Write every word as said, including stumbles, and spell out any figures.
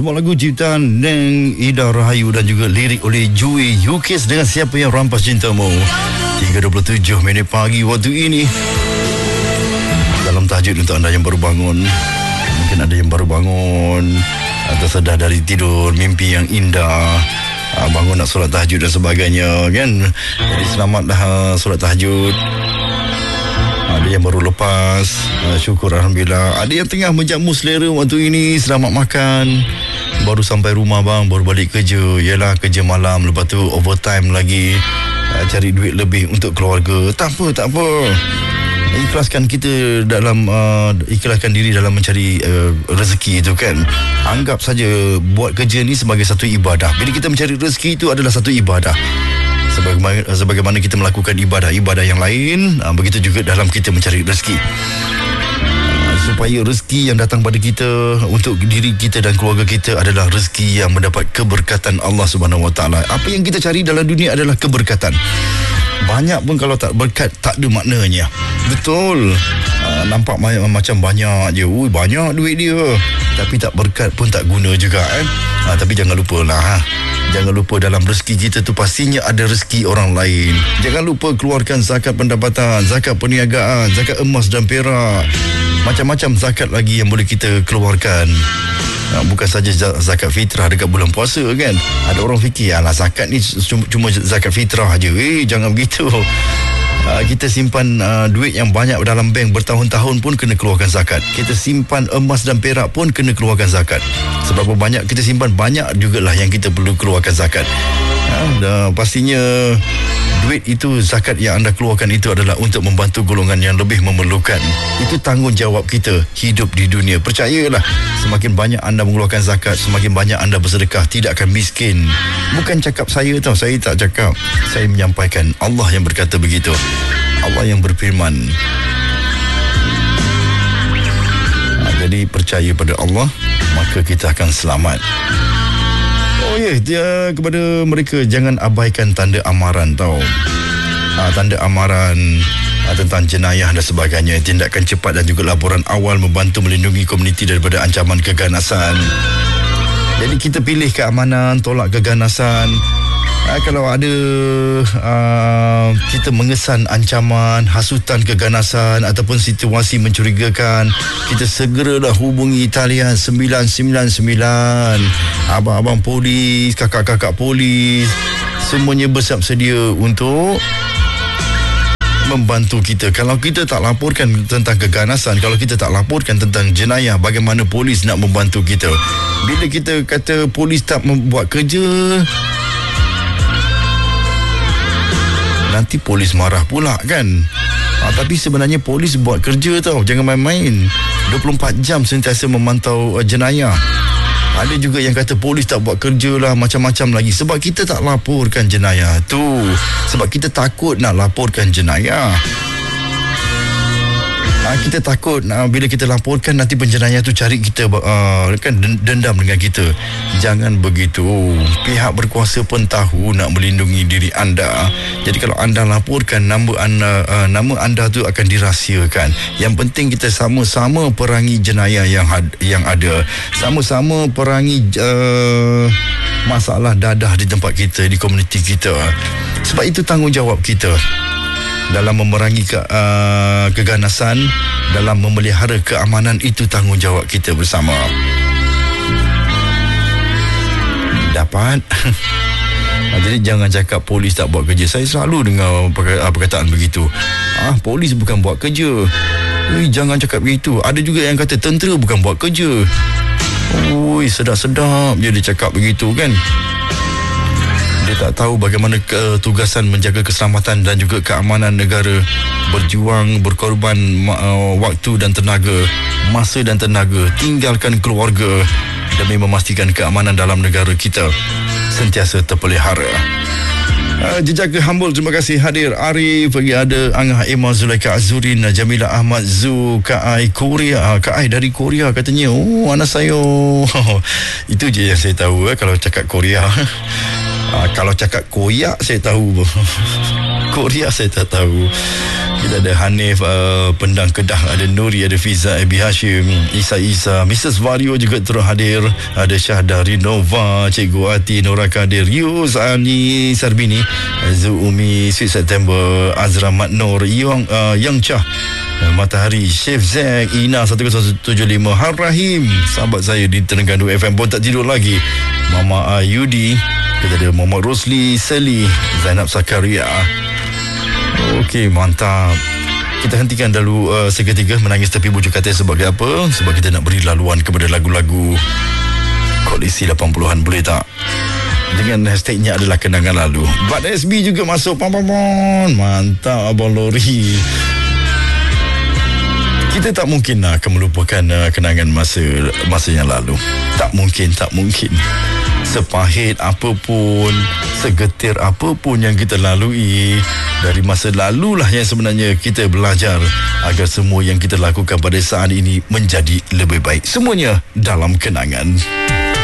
sebuah lagu ciptaan Neng Ida Rahayu dan juga lirik oleh Jui Yukis dengan Siapa Yang Rampas Cintamu. Tiga dua puluh tujuh minit pagi waktu ini. Dalam tahajud untuk anda yang baru bangun, mungkin ada yang baru bangun atau sedar dari tidur, mimpi yang indah, bangun nak solat tahajud dan sebagainya, kan? Jadi selamatlah solat tahajud. Ada yang baru lepas, syukur Alhamdulillah. Ada yang tengah menjamu selera waktu ini, selamat makan. Baru sampai rumah bang, baru balik kerja. Yalah, kerja malam, lepas tu overtime lagi, cari duit lebih untuk keluarga. Tak apa, tak apa. Ikhlaskan kita dalam uh, ikhlaskan diri dalam mencari uh, rezeki itu, kan. Anggap saja buat kerja ni sebagai satu ibadah. Bila kita mencari rezeki itu adalah satu ibadah. Sebagaimana, sebagaimana kita melakukan ibadah-ibadah yang lain, uh, begitu juga dalam kita mencari rezeki. Uh, supaya rezeki yang datang pada kita untuk diri kita dan keluarga kita adalah rezeki yang mendapat keberkatan Allah Subhanahu Wa Taala. Apa yang kita cari dalam dunia adalah keberkatan. Banyak pun kalau tak berkat, tak ada maknanya. Betul. Uh, nampak macam banyak je. Ui, banyak duit dia. Tapi tak berkat pun tak guna juga, kan. Uh, tapi jangan lupa lah. Ha. Jangan lupa dalam rezeki kita tu pastinya ada rezeki orang lain. Jangan lupa keluarkan zakat pendapatan, zakat perniagaan, zakat emas dan perak. Macam-macam zakat lagi yang boleh kita keluarkan. Bukan saja zakat fitrah dekat bulan puasa, kan. Ada orang fikir, alah zakat ni cuma zakat fitrah aja. Eh, jangan begitu. Uh, kita simpan uh, duit yang banyak dalam bank bertahun-tahun pun kena keluarkan zakat. Kita simpan emas dan perak pun kena keluarkan zakat. Seberapa banyak kita simpan, banyak jugalah yang kita perlu keluarkan zakat. Uh, dan pastinya duit itu, zakat yang anda keluarkan itu adalah untuk membantu golongan yang lebih memerlukan. Itu tanggungjawab kita hidup di dunia. Percayalah, semakin banyak anda mengeluarkan zakat, semakin banyak anda bersedekah, tidak akan miskin. Bukan cakap saya tau, saya tak cakap. Saya menyampaikan, Allah yang berkata begitu. Allah yang berfirman. Nah, jadi percaya pada Allah, maka kita akan selamat. Oh ya, yeah, dia kepada mereka, jangan abaikan tanda amaran tau. Ha, tanda amaran ha, tentang jenayah dan sebagainya. Tindakan cepat dan juga laporan awal membantu melindungi komuniti daripada ancaman keganasan. Jadi kita pilih keamanan, tolak keganasan. Ha, kalau ada uh, kita mengesan ancaman, hasutan keganasan ataupun situasi mencurigakan, kita segeralah hubungi talian sembilan sembilan sembilan. Abang-abang polis, kakak-kakak polis, semuanya bersiap sedia untuk membantu kita. Kalau kita tak laporkan tentang keganasan, kalau kita tak laporkan tentang jenayah, bagaimana polis nak membantu kita? Bila kita kata polis tak membuat kerja, nanti polis marah pula, kan. Ha, tapi sebenarnya polis buat kerja tau. Jangan main-main. dua puluh empat jam sentiasa memantau uh, jenayah. Ada juga yang kata polis tak buat kerja lah, macam-macam lagi. Sebab kita tak laporkan jenayah tu. Sebab kita takut nak laporkan jenayah. Ha, kita takut uh, bila kita laporkan nanti penjenayah tu cari kita, uh, kan, dendam dengan kita. Jangan begitu. Pihak berkuasa pun tahu nak melindungi diri anda. Jadi kalau anda laporkan, nama anda, uh, nama anda tu akan dirahsiakan. Yang penting kita sama-sama perangi jenayah yang had, yang ada. Sama-sama perangi uh, masalah dadah di tempat kita, di komuniti kita. Sebab itu tanggungjawab kita dalam memerangi ke, uh, keganasan, dalam memelihara keamanan. Itu tanggungjawab kita bersama. Dapat? Jadi jangan cakap polis tak buat kerja. Saya selalu dengar perkataan begitu. Ah, polis bukan buat kerja. Ui, jangan cakap begitu. Ada juga yang kata tentera bukan buat kerja. Ui, sedap-sedap je dia cakap begitu, kan. Dia tak tahu bagaimana ketugasan menjaga keselamatan dan juga keamanan negara. Berjuang, berkorban uh, waktu dan tenaga, masa dan tenaga, tinggalkan keluarga demi memastikan keamanan dalam negara kita sentiasa terpelihara. Uh, Jejaka Humble, terima kasih hadir. Arif, bagi ada Angah Emma, Zulaika Azurin, Jamila Ahmad Zu, Kak Ai Korea. Kak Ai dari Korea katanya. Oh, anak saya. Itu je yang saya tahu eh, kalau cakap Korea. uh, Kalau cakap koyak saya tahu. Korea saya tak tahu. Kita ada Hanif uh, Pendang Kedah, ada Nuri, ada Fiza, Abi Hashim, Isa Isa, Missus Vario juga terus hadir, ada Syahda Rinova, Cikgu Ati, Nora Kadir, Yus Ani Sarbini, Zu Umi, Sweet September, Azra Mat Nur, Yang uh, Yang Chah, Matahari, Chef Zack, Ina satu kosong tujuh lima, Har Rahim, sahabat saya di Terengganu F M pun tak tidur lagi, Mama Ayudi, kita ada Muhammad Rosli, Seli, Zainab Sakaria. Okey, mantap. Kita hentikan dulu uh, seketika menangis tepi bujur katil. Sebab apa? Sebab kita nak beri laluan kepada lagu-lagu koleksi lapan puluhan, boleh tak? Dengan hashtagnya adalah kenangan lalu. Bad S B juga masuk. Pam pam pam. Mantap Abang Lori. Kita tak mungkin lah akan melupakan uh, kenangan masa masa yang lalu. Tak mungkin, tak mungkin. Sepahit apapun, segetir apapun yang kita lalui, dari masa lalulah yang sebenarnya kita belajar agar semua yang kita lakukan pada saat ini menjadi lebih baik. Semuanya dalam kenangan.